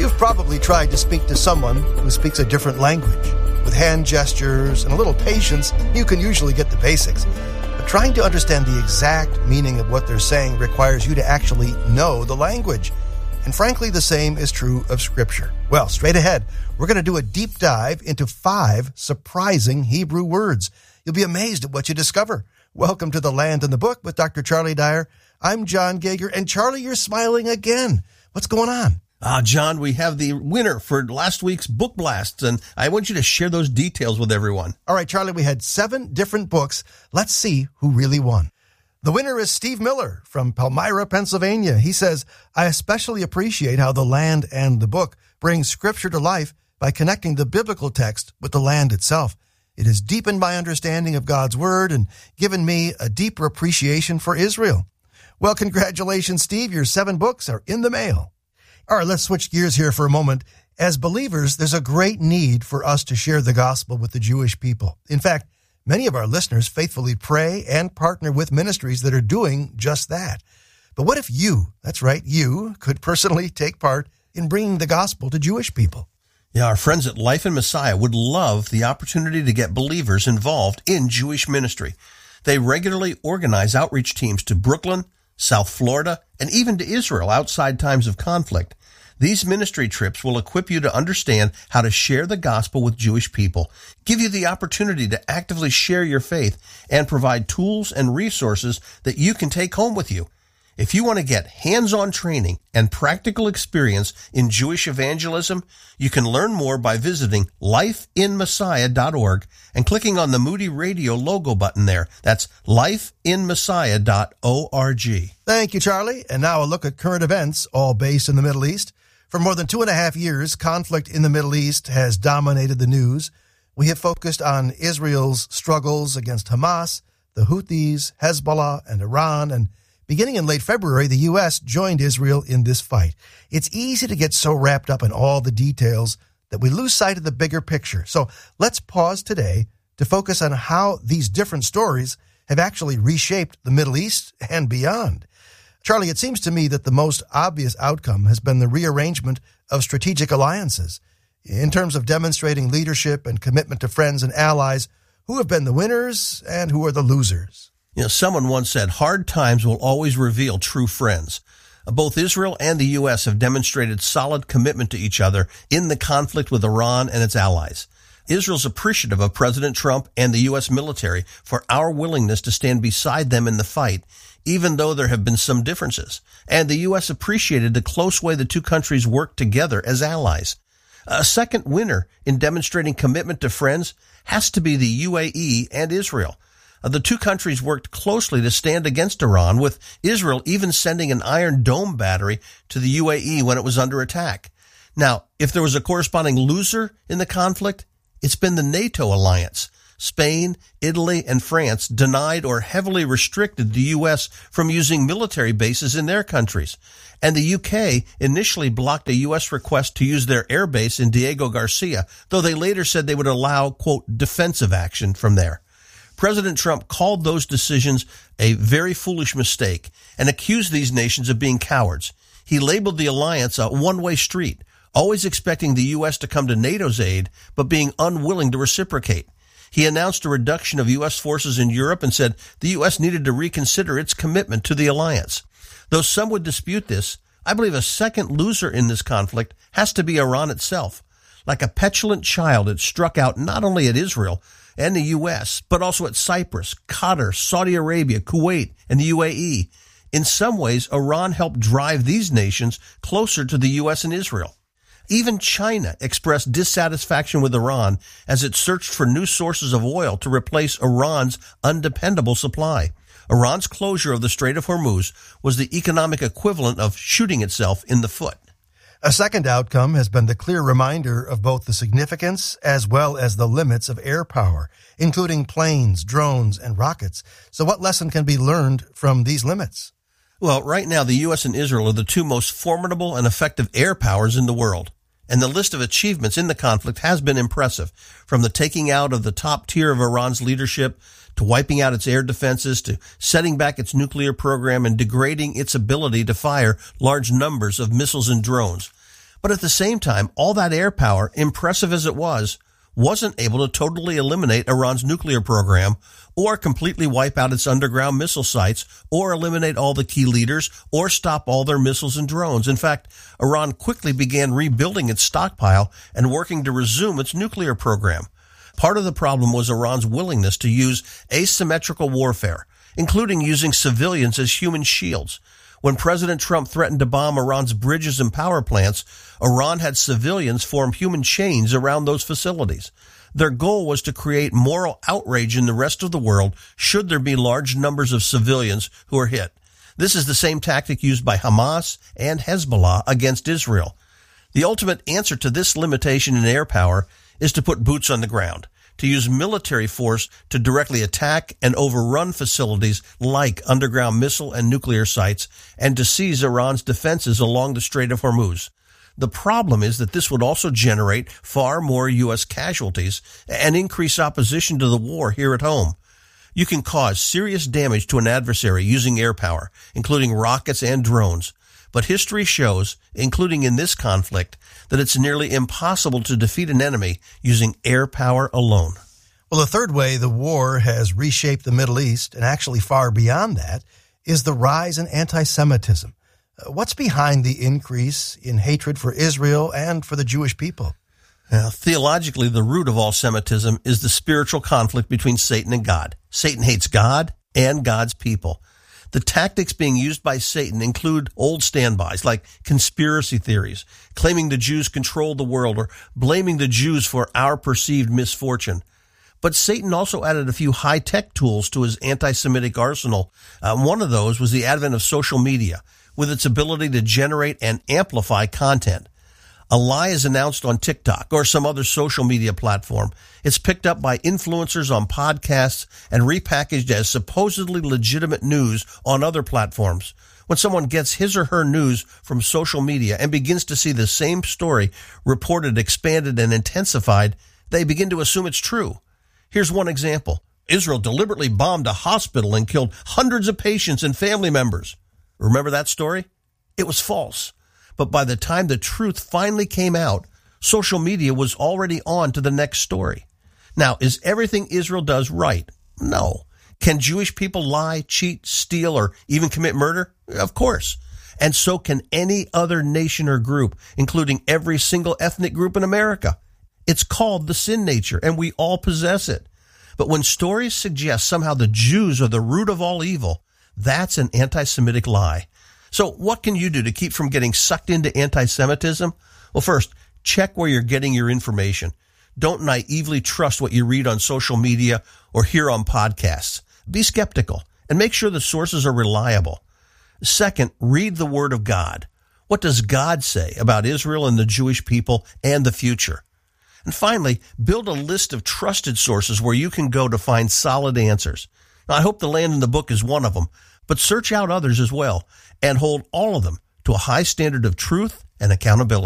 You've probably tried to speak to someone who speaks a different language. With hand gestures and a little patience, you can usually get the basics. But trying to understand the exact meaning of what they're saying requires you to actually know the language. And frankly, the same is true of Scripture. Well, straight ahead, we're going to do a deep dive into 5 surprising Hebrew words. You'll be amazed at what you discover. Welcome to The Land and the Book with Dr. Charlie Dyer. I'm John Geiger, and Charlie, you're smiling again. What's going on? John, we have the winner for last week's Book Blasts, and I want you to share those details with everyone. All right, Charlie, we had 7 different books. Let's see who really won. The winner is Steve Miller from Palmyra, Pennsylvania. He says, I especially appreciate how The Land and the Book brings Scripture to life by connecting the biblical text with the land itself. It has deepened my understanding of God's Word and given me a deeper appreciation for Israel. Well, congratulations, Steve. Your 7 books are in the mail. All right, let's switch gears here for a moment. As believers, there's a great need for us to share the gospel with the Jewish people. In fact, many of our listeners faithfully pray and partner with ministries that are doing just that. But what if you, that's right, you could personally take part in bringing the gospel to Jewish people? Yeah, our friends at Life in Messiah would love the opportunity to get believers involved in Jewish ministry. They regularly organize outreach teams to Brooklyn, South Florida, and even to Israel outside times of conflict. These ministry trips will equip you to understand how to share the gospel with Jewish people, give you the opportunity to actively share your faith, and provide tools and resources that you can take home with you. If you want to get hands-on training and practical experience in Jewish evangelism, you can learn more by visiting lifeinmessiah.org and clicking on the Moody Radio logo button there. That's lifeinmessiah.org. Thank you, Charlie. And now a look at current events, all based in the Middle East. For more than 2.5 years, conflict in the Middle East has dominated the news. We have focused on Israel's struggles against Hamas, the Houthis, Hezbollah, and Iran, and beginning in late February, the U.S. joined Israel in this fight. It's easy to get so wrapped up in all the details that we lose sight of the bigger picture. So let's pause today to focus on how these different stories have actually reshaped the Middle East and beyond. Charlie, it seems to me that the most obvious outcome has been the rearrangement of strategic alliances. In terms of demonstrating leadership and commitment to friends and allies, who have been the winners and who are the losers? You know, someone once said, hard times will always reveal true friends. Both Israel and the U.S. have demonstrated solid commitment to each other in the conflict with Iran and its allies. Israel's appreciative of President Trump and the U.S. military for our willingness to stand beside them in the fight, even though there have been some differences. And the U.S. appreciated the close way the two countries work together as allies. A second winner in demonstrating commitment to friends has to be the UAE and Israel. The two countries worked closely to stand against Iran, with Israel even sending an Iron Dome battery to the UAE when it was under attack. Now, if there was a corresponding loser in the conflict, it's been the NATO alliance. Spain, Italy, and France denied or heavily restricted the U.S. from using military bases in their countries. And the UK initially blocked a U.S. request to use their air base in Diego Garcia, though they later said they would allow, quote, defensive action from there. President Trump called those decisions a very foolish mistake and accused these nations of being cowards. He labeled the alliance a one-way street, always expecting the U.S. to come to NATO's aid, but being unwilling to reciprocate. He announced a reduction of U.S. forces in Europe and said the U.S. needed to reconsider its commitment to the alliance. Though some would dispute this, I believe a second loser in this conflict has to be Iran itself. Like a petulant child, it struck out not only at Israel and the U.S., but also at Cyprus, Qatar, Saudi Arabia, Kuwait, and the UAE. In some ways, Iran helped drive these nations closer to the U.S. and Israel. Even China expressed dissatisfaction with Iran as it searched for new sources of oil to replace Iran's undependable supply. Iran's closure of the Strait of Hormuz was the economic equivalent of shooting itself in the foot. A second outcome has been the clear reminder of both the significance as well as the limits of air power, including planes, drones, and rockets. So what lesson can be learned from these limits? Well, right now, the U.S. and Israel are the two most formidable and effective air powers in the world. And the list of achievements in the conflict has been impressive, from the taking out of the top tier of Iran's leadership to wiping out its air defenses, to setting back its nuclear program and degrading its ability to fire large numbers of missiles and drones. But at the same time, all that air power, impressive as it was, wasn't able to totally eliminate Iran's nuclear program or completely wipe out its underground missile sites or eliminate all the key leaders or stop all their missiles and drones. In fact, Iran quickly began rebuilding its stockpile and working to resume its nuclear program. Part of the problem was Iran's willingness to use asymmetrical warfare, including using civilians as human shields. When President Trump threatened to bomb Iran's bridges and power plants, Iran had civilians form human chains around those facilities. Their goal was to create moral outrage in the rest of the world should there be large numbers of civilians who are hit. This is the same tactic used by Hamas and Hezbollah against Israel. The ultimate answer to this limitation in air power is to put boots on the ground, to use military force to directly attack and overrun facilities like underground missile and nuclear sites, and to seize Iran's defenses along the Strait of Hormuz. The problem is that this would also generate far more U.S. casualties and increase opposition to the war here at home. You can cause serious damage to an adversary using air power, including rockets and drones. But history shows, including in this conflict, that it's nearly impossible to defeat an enemy using air power alone. Well, the third way the war has reshaped the Middle East, and actually far beyond that, is the rise in anti-Semitism. What's behind the increase in hatred for Israel and for the Jewish people? Now, theologically, the root of all Semitism is the spiritual conflict between Satan and God. Satan hates God and God's people. The tactics being used by Satan include old standbys like conspiracy theories, claiming the Jews control the world, or blaming the Jews for our perceived misfortune. But Satan also added a few high-tech tools to his anti-Semitic arsenal. One of those was the advent of social media, with its ability to generate and amplify content. A lie is announced on TikTok or some other social media platform. It's picked up by influencers on podcasts and repackaged as supposedly legitimate news on other platforms. When someone gets his or her news from social media and begins to see the same story reported, expanded, and intensified, they begin to assume it's true. Here's one example. Israel deliberately bombed a hospital and killed hundreds of patients and family members. Remember that story? It was false. But by the time the truth finally came out, social media was already on to the next story. Now, is everything Israel does right? No. Can Jewish people lie, cheat, steal, or even commit murder? Of course. And so can any other nation or group, including every single ethnic group in America. It's called the sin nature, and we all possess it. But when stories suggest somehow the Jews are the root of all evil, that's an anti-Semitic lie. So what can you do to keep from getting sucked into anti-Semitism? Well, first, check where you're getting your information. Don't naively trust what you read on social media or hear on podcasts. Be skeptical and make sure the sources are reliable. Second, read the Word of God. What does God say about Israel and the Jewish people and the future? And finally, build a list of trusted sources where you can go to find solid answers. Now, I hope The Land in the Book is one of them, but search out others as well and hold all of them to a high standard of truth and accountability.